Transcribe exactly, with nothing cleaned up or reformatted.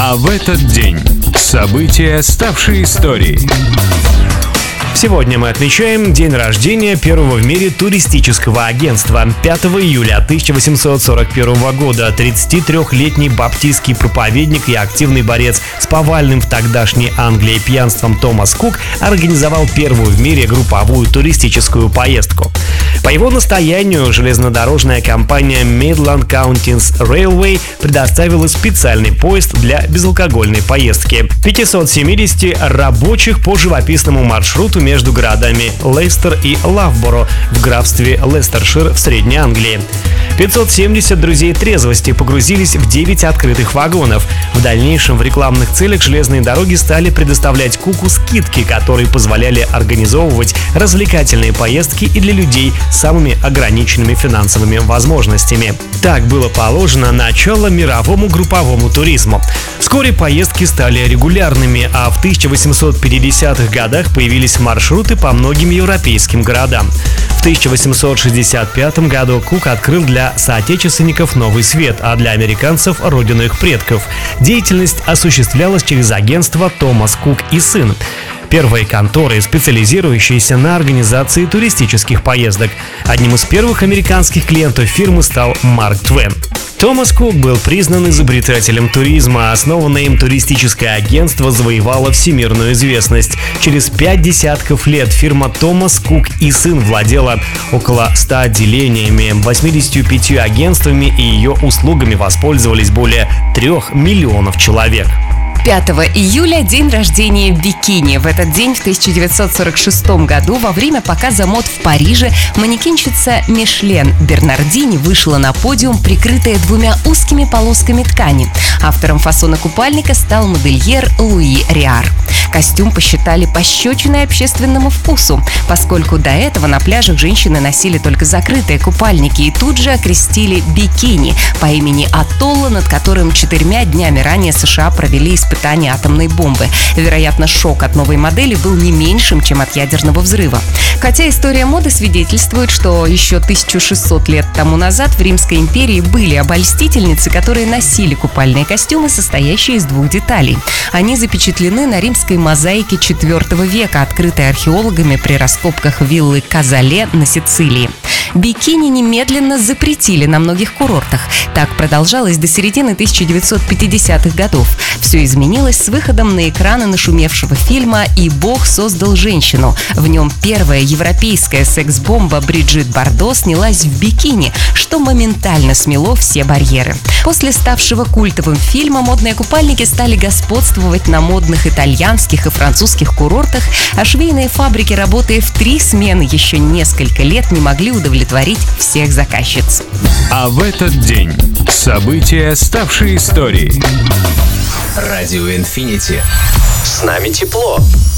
А в этот день события, ставшие историей. Сегодня мы отмечаем день рождения первого в мире туристического агентства. пятого июля тысяча восемьсот сорок первого года тридцатитрёхлетний баптистский проповедник и активный борец с повальным в тогдашней Англии пьянством Томас Кук организовал первую в мире групповую туристическую поездку. По его настоянию железнодорожная компания Midland Counties Railway предоставила специальный поезд для безалкогольной поездки. пятьсот семьдесят рабочих по живописному маршруту между городами Лейстер и Лавборо в графстве Лестершир в Средней Англии. пятьсот семьдесят друзей трезвости погрузились в девять открытых вагонов. В дальнейшем в рекламных целях железные дороги стали предоставлять Куку скидки, которые позволяли организовывать развлекательные поездки и для людей с самыми ограниченными финансовыми возможностями. Так было положено начало мировому групповому туризму. Вскоре поездки стали регулярными, а в тысяча восемьсот пятидесятых годах появились маршруты по многим европейским городам. В тысяча восемьсот шестьдесят пятом году Кук открыл для соотечественников Новый Свет, а для американцев – родину их предков. Деятельность осуществлялась через агентство «Томас Кук и сын». Первой конторой, специализирующейся на организации туристических поездок. Одним из первых американских клиентов фирмы стал Марк Твен. Томас Кук был признан изобретателем туризма, а основанное им туристическое агентство завоевало всемирную известность. Через пять десятков лет фирма Томас Кук и сын владела около ста отделениями, восемьдесят пять агентствами, и ее услугами воспользовались более трех миллионов человек. пятого июля – день рождения бикини. В этот день в тысяча девятьсот сорок шестом году во время показа мод в Париже манекенщица Мишлен Бернардини вышла на подиум, прикрытая двумя узкими полосками ткани. Автором фасона купальника стал модельер Луи Риар. Костюм посчитали пощечиной общественному вкусу, поскольку до этого на пляжах женщины носили только закрытые купальники и тут же окрестили бикини по имени атолла, над которым четырьмя днями ранее США провели испытания атомной бомбы. Вероятно, шок от новой модели был не меньшим, чем от ядерного взрыва. Хотя история моды свидетельствует, что еще тысячу шестьсот лет тому назад в Римской империи были обольстительницы, которые носили купальные костюмы, состоящие из двух деталей. Они запечатлены на римской мозаике четвёртого века, открытой археологами при раскопках виллы Казале на Сицилии. Бикини немедленно запретили на многих курортах. Так продолжалось до середины тысяча девятьсот пятидесятых годов. Все изменилось с выходом на экраны нашумевшего фильма «И Бог создал женщину». В нем первая европейская секс-бомба Бриджит Бардо снялась в бикини, что моментально смело все барьеры. После ставшего культовым фильма модные купальники стали господствовать на модных итальянских и французских курортах, а швейные фабрики, работая в три смены еще несколько лет, не могли удовлетворить всех заказчиц. А в этот день события, ставшие историей. Радио Инфинити. С нами тепло.